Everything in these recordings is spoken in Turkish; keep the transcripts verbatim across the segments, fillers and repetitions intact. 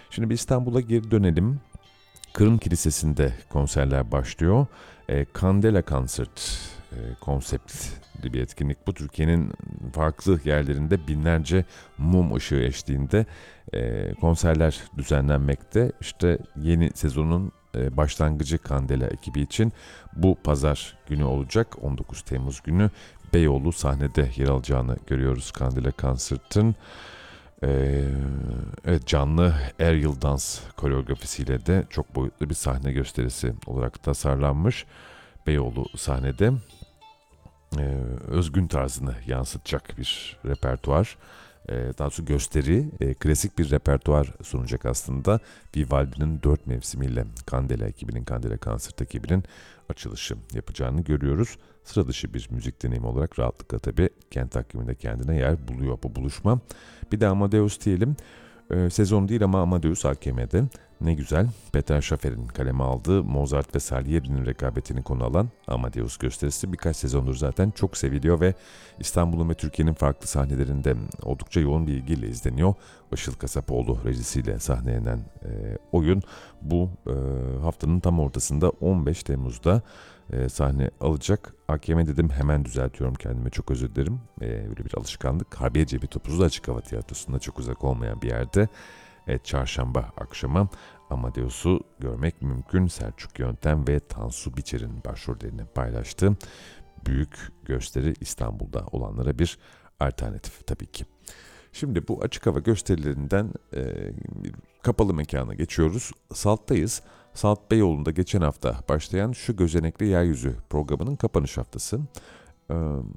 Şimdi bir İstanbul'a geri dönelim. Kırım Kilisesi'nde konserler başlıyor. E, Candela Concert e, konseptli bir etkinlik. Bu Türkiye'nin farklı yerlerinde binlerce mum ışığı eşliğinde e, konserler düzenlenmekte. İşte yeni sezonun e, başlangıcı Candela ekibi için bu pazar günü olacak. on dokuz Temmuz günü Beyoğlu sahnede yer alacağını görüyoruz Candela Concert'ın. Ee, evet, canlı aerial dans koreografisiyle de çok boyutlu bir sahne gösterisi olarak tasarlanmış. Beyoğlu sahnede e, özgün tarzını yansıtacak bir repertuar. E, daha doğrusu gösteri, e, klasik bir repertuar sunacak aslında. Vivaldi'nin dört mevsimiyle Candela ekibinin, Candela Concert ekibinin açılışı yapacağını görüyoruz. Sıra dışı bir müzik deneyimi olarak rahatlıkla tabii kent takviminde kendine yer buluyor bu buluşma. Bir de Amadeus diyelim. Ee, sezon değil ama Amadeus A K M'de. Ne güzel. Peter Schaffer'in kaleme aldığı Mozart ve Salieri'nin rekabetini konu alan Amadeus gösterisi birkaç sezondur zaten çok seviliyor ve İstanbul'un ve Türkiye'nin farklı sahnelerinde oldukça yoğun bir ilgiyle izleniyor. Işıl Kasapoğlu rejisiyle sahnelenen e, oyun bu e, haftanın tam ortasında on beş Temmuz'da e, sahne alacak. A K M dedim, hemen düzeltiyorum kendime, çok özür dilerim. E, böyle bir alışkanlık. Harbiye Cebi Topuzlu Açık Hava Tiyatrosu'nda çok uzak olmayan bir yerde. Evet, çarşamba akşamı Amadeus'u görmek mümkün. Selçuk Yöntem ve Tansu Biçer'in başrollerini paylaştığı büyük gösteri İstanbul'da olanlara bir alternatif tabii ki. Şimdi bu açık hava gösterilerinden e, bir kapalı mekana geçiyoruz. Salt'tayız. Salt Beyoğlu'nda geçen hafta başlayan Şu Gözenekli Yeryüzü programının kapanış haftası. Ee,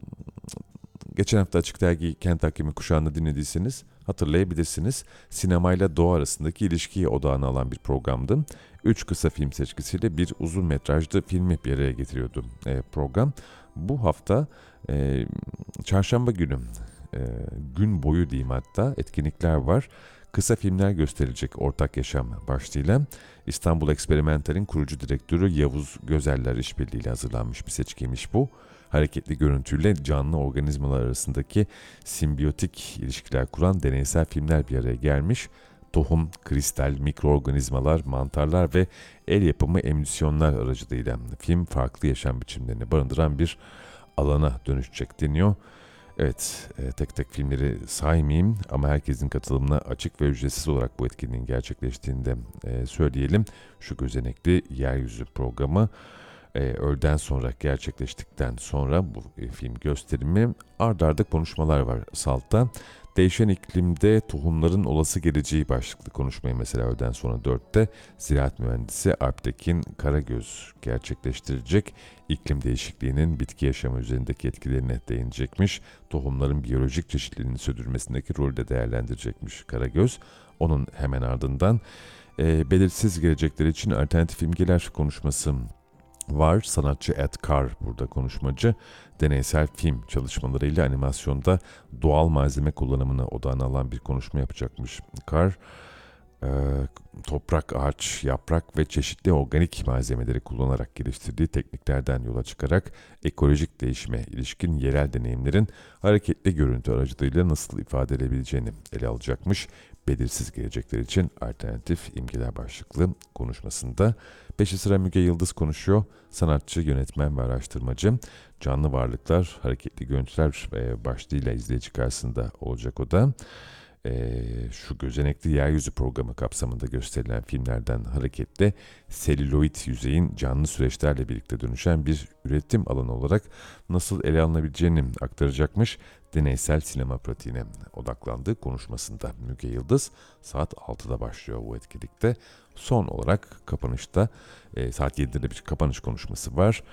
geçen hafta Açık Dergi Kent Hakimi kuşağını dinlediyseniz hatırlayabilirsiniz. Sinemayla doğa arasındaki ilişkiyi odağına alan bir programdı. Üç kısa film seçkisiyle bir uzun metrajlı filmi bir araya getiriyordu e, program. Bu hafta e, çarşamba günü e, gün boyu diyeyim hatta etkinlikler var. Kısa filmler gösterilecek ortak yaşam başlığıyla. İstanbul Eksperimental'in kurucu direktörü Yavuz Gözeller işbirliğiyle hazırlanmış bir seçkiymiş bu. Hareketli görüntüyle canlı organizmalar arasındaki simbiyotik ilişkiler kuran deneysel filmler bir araya gelmiş. Tohum, kristal, mikroorganizmalar, mantarlar ve el yapımı emülsiyonlar aracılığıyla film farklı yaşam biçimlerini barındıran bir alana dönüşecek deniyor. Evet, tek tek filmleri saymayayım ama herkesin katılımına açık ve ücretsiz olarak bu etkinliğin gerçekleştiğini de söyleyelim. Şu Gözenekli Yeryüzü programı öğleden sonra gerçekleştikten sonra bu film gösterimi ard arda konuşmalar var Salt'ta. Değişen iklimde tohumların olası geleceği başlıklı konuşmayı mesela öğleden sonra dörtte ziraat mühendisi Alptekin Karagöz gerçekleştirecek. İklim değişikliğinin bitki yaşamı üzerindeki etkilerine değinecekmiş. Tohumların biyolojik çeşitliliğini sürdürmesindeki rolü de değerlendirecekmiş Karagöz. Onun hemen ardından e, belirsiz gelecekler için alternatif imgeler konuşması var. Sanatçı Ed Carr burada konuşmacı. Deneysel film çalışmalarıyla animasyonda doğal malzeme kullanımına odağına alan bir konuşma yapacakmış Carr. Ee, toprak, ağaç, yaprak ve çeşitli organik malzemeleri kullanarak geliştirdiği tekniklerden yola çıkarak ekolojik değişime ilişkin yerel deneyimlerin hareketli görüntü aracılığıyla nasıl ifade edilebileceğini ele alacakmış. Belirsiz gelecekler için alternatif imgeler başlıklı konuşmasında. Peşi sıra Müge Yıldız konuşuyor. Sanatçı, yönetmen ve araştırmacı. Canlı varlıklar, hareketli görüntüler başlığıyla izleyici karşısında olacak o da. Ee, şu Gözenekli Yeryüzü programı kapsamında gösterilen filmlerden hareketle selüloid yüzeyin canlı süreçlerle birlikte dönüşen bir üretim alanı olarak nasıl ele alınabileceğini aktaracakmış. Deneysel sinema pratiğine odaklandığı konuşmasında Müge Yıldız saat altıda başlıyor bu etkinlikte. Son olarak kapanışta e, saat yedide de bir kapanış konuşması var.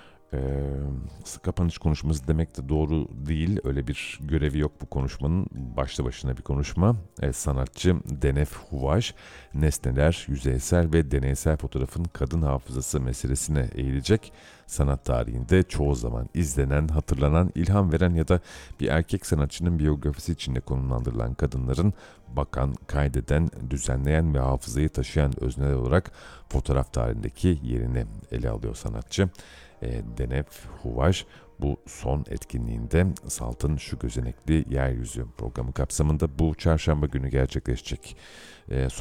Ee, kapanış konuşması demek de doğru değil. Öyle bir görevi yok bu konuşmanın. Başlı başına bir konuşma. Evet, sanatçı Denef Huvaj, nesneler, yüzeysel ve deneysel fotoğrafın kadın hafızası meselesine eğilecek. Sanat tarihinde çoğu zaman izlenen, hatırlanan, ilham veren ya da bir erkek sanatçının biyografisi içinde konumlandırılan kadınların bakan, kaydeden, düzenleyen ve hafızayı taşıyan özneler olarak fotoğraf tarihindeki yerini ele alıyor sanatçı. Denef Huvaj bu son etkinliğinde Salt'ın Şu Gözenekli Yeryüzü programı kapsamında bu çarşamba günü gerçekleşecek. Son